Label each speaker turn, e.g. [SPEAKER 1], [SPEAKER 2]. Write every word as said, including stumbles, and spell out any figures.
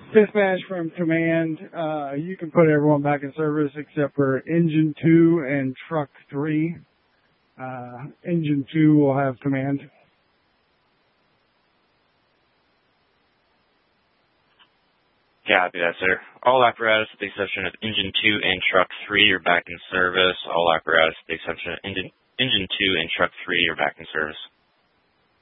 [SPEAKER 1] Dispatch from command. Uh, you can put everyone back in service except for engine two and truck three. Uh, engine two will have command.
[SPEAKER 2] Copy that, sir. All apparatus, with the exception of engine two and truck three, are back in service. All apparatus, with the exception of engine, engine two and truck three, are back in service.